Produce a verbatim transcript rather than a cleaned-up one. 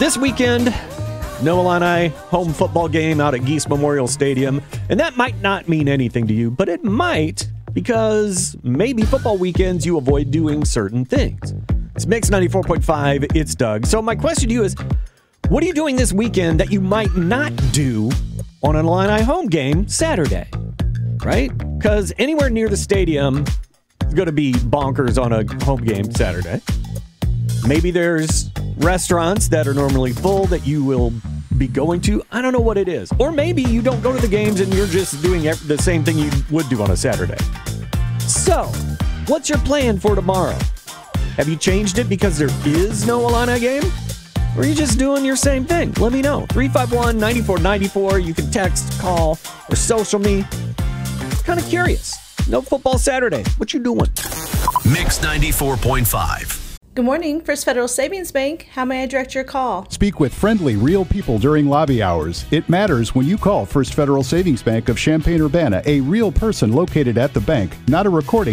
This weekend, no Illini home football game out at Geese Memorial Stadium. And that might not mean anything to you, but it might, because maybe football weekends you avoid doing certain things. It's Mix ninety-four point five. It's Doug. So my question to you is, what are you doing this weekend that you might not do on an Illini home game Saturday? Right? Because anywhere near the stadium is going to be bonkers on a home game Saturday. Maybe there's restaurants that are normally full that you will be going to. I don't know what it is. Or maybe you don't go to the games and you're just doing the same thing you would do on a Saturday. So, what's your plan for tomorrow? Have you changed it because there is no Illini game? Or are you just doing your same thing? Let me know. three five one, nine four nine four. You can text, call, or social me. Kind of curious. No football Saturday. What you doing? Mix ninety-four point five. Good morning, First Federal Savings Bank. How may I direct your call? Speak with friendly, real people during lobby hours. It matters when you call First Federal Savings Bank of Champaign-Urbana, a real person located at the bank, not a recording.